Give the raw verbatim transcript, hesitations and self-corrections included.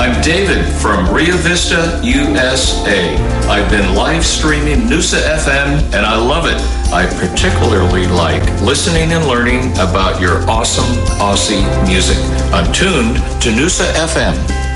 I'm David from Rio Vista, U S A. I've been live streaming Noosa F M and I love it. I particularly like listening and learning about your awesome Aussie music. I'm tuned to Noosa F M.